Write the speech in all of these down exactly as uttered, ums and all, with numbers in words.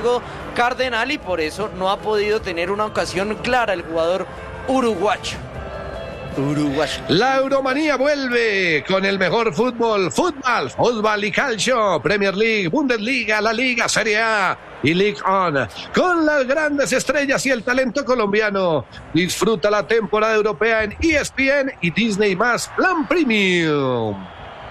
Atlético Cardenal y por eso no ha podido tener una ocasión clara el jugador uruguayo. Uruguayo. La Euromanía vuelve con el mejor fútbol, fútbol, fútbol y calcio, Premier League, Bundesliga, la Liga, Serie A y League On, con las grandes estrellas y el talento colombiano. Disfruta la temporada europea en E S P N y Disney más Plan Premium.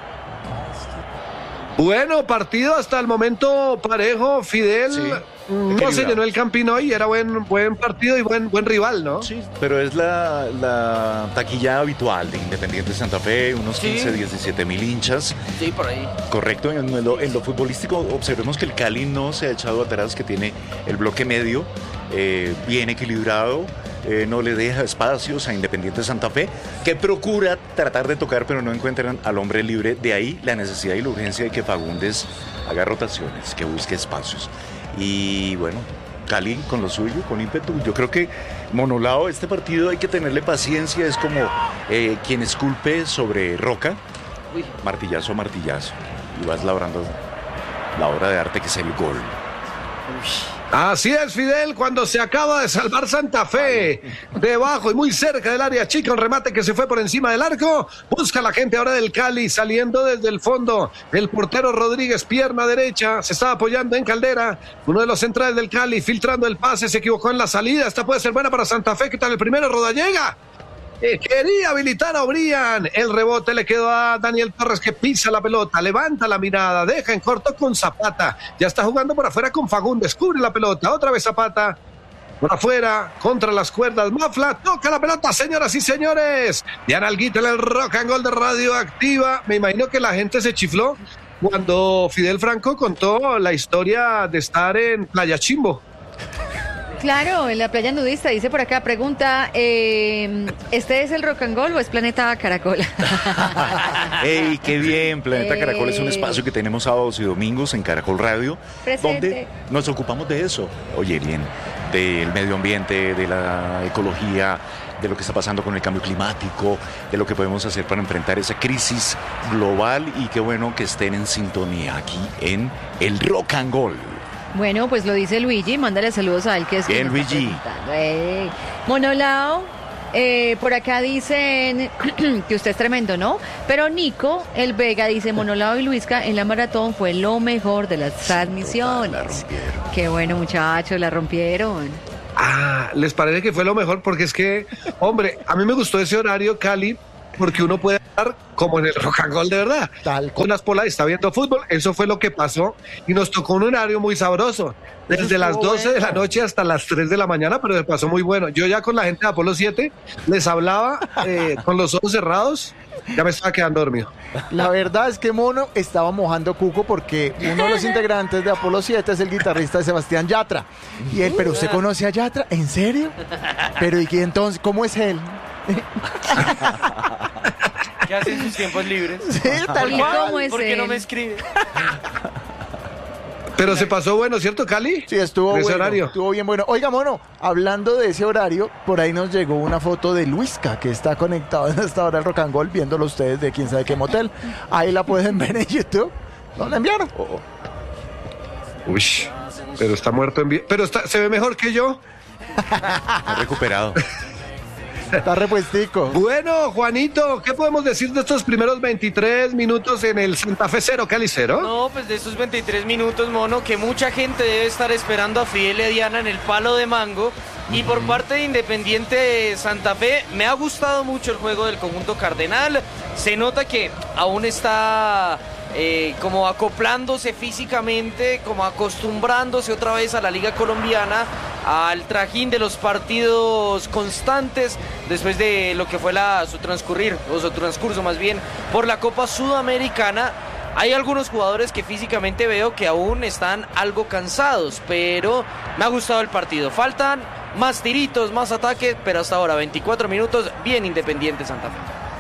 Bueno, partido hasta el momento parejo, Fidel. Sí. No se llenó el Campín hoy, era buen buen partido y buen buen rival, ¿no? Sí, pero es la, la taquilla habitual de Independiente Santa Fe, unos quince, diecisiete mil hinchas. Sí, por ahí. Correcto, en lo, en lo futbolístico observemos que el Cali no se ha echado atrás, que tiene el bloque medio eh, bien equilibrado, eh, no le deja espacios a Independiente Santa Fe, que procura tratar de tocar, pero no encuentran al hombre libre. De ahí la necesidad y la urgencia de que Fagundes haga rotaciones, que busque espacios. Y bueno, Cali con lo suyo, con ímpetu. Yo creo que Monolao, este partido hay que tenerle paciencia, es como eh, quien esculpe sobre roca, Uy. martillazo a martillazo, y vas labrando la obra de arte que es el gol. Uy. Así es, Fidel, cuando se acaba de salvar Santa Fe, debajo y muy cerca del área chica, un remate que se fue por encima del arco, busca la gente ahora del Cali, saliendo desde el fondo, el portero Rodríguez, pierna derecha, se estaba apoyando en Caldera, uno de los centrales del Cali, filtrando el pase, se equivocó en la salida, esta puede ser buena para Santa Fe, ¿qué tal el primero? Rodallega. Eh, quería habilitar a Obrian, el rebote le quedó a Daniel Torres que pisa la pelota, levanta la mirada, deja en corto con Zapata, ya está jugando por afuera con Fagundes, cubre la pelota, otra vez Zapata, por afuera, contra las cuerdas, Mafla, toca la pelota, señoras y señores, Diana Alguito en el Rock and Gold de Radioactiva. Me imagino que la gente se chifló cuando Fidel Franco contó la historia de estar en Playa Chimbo. Claro, en la playa nudista, dice por acá, pregunta, eh, ¿este es el Rock and Roll o es Planeta Caracol? ¡Ey, qué bien! Planeta Ey. Caracol es un espacio que tenemos sábados y domingos en Caracol Radio, Presente. donde nos ocupamos de eso. Oye, bien, del medio ambiente, de la ecología, de lo que está pasando con el cambio climático, de lo que podemos hacer para enfrentar esa crisis global, y qué bueno que estén en sintonía aquí en el Rock and Roll. Bueno, pues lo dice Luigi, mándale saludos a él que es bien, Luigi. Hey. Monolao, eh, por acá dicen que usted es tremendo, ¿no? Pero Nico, el Vega, dice Monolao y Luisca en la maratón fue lo mejor de las transmisiones. La rompieron. Qué bueno, muchachos, la rompieron. Ah, ¿les parece que fue lo mejor? Porque es que, hombre, a mí me gustó ese horario, Cali, porque uno puede estar como en el Rock and Roll de verdad. Tal con las polas, está viendo fútbol, eso fue lo que pasó, y nos tocó un horario muy sabroso, desde las doce de la noche hasta las tres de la mañana, pero se pasó muy bueno. Yo ya con la gente de Apolo siete les hablaba eh, con los ojos cerrados, ya me estaba quedando dormido. La verdad es que Mono estaba mojando cuco porque uno de los integrantes de Apolo siete es el guitarrista de Sebastián Yatra. Y él, ¿pero usted conoce a Yatra? ¿En serio? Pero ¿y qué entonces? ¿Cómo es él? ¿Qué hace en sus tiempos libres? Sí, tal cual. ¿Por qué no me escribe? Pero se pasó bueno, ¿cierto, Cali? Sí, estuvo ese bueno, horario. estuvo bien bueno. Oiga, Mono, hablando de ese horario, por ahí nos llegó una foto de Luisca, que está conectado en esta hora al Rock and Roll, viéndolo ustedes de quién sabe qué motel. Ahí la pueden ver en YouTube. ¿No la enviaron? Oh, oh. Uy, pero está muerto en vida. Pero está, se ve mejor que yo. Ha recuperado. Está repuestico. Bueno, Juanito, ¿qué podemos decir de estos primeros veintitrés minutos en el Santa Fe cero, Cali cero? No, pues de estos veintitrés minutos, Mono, que mucha gente debe estar esperando a Fidel y a Diana en el palo de mango. Y por parte de Independiente Santa Fe, me ha gustado mucho el juego del conjunto cardenal. Se nota que aún está eh, como acoplándose físicamente, como acostumbrándose otra vez a la Liga Colombiana, al trajín de los partidos constantes después de lo que fue la, su transcurrir, o su transcurso más bien, por la Copa Sudamericana. Hay algunos jugadores que físicamente veo que aún están algo cansados, pero me ha gustado el partido. Faltan más tiritos, más ataques, pero hasta ahora veinticuatro minutos, bien Independiente Santa Fe.